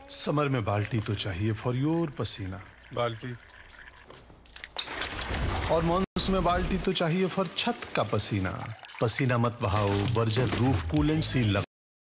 Summer में बाल्टी तो चाहिए फॉर योर पसीना। बाल्टी। और मॉनसून में बाल्टी तो चाहिए फॉर छत का पसीना। पसीना मत बहाओ, बर्जर रूफ कूलेंट सील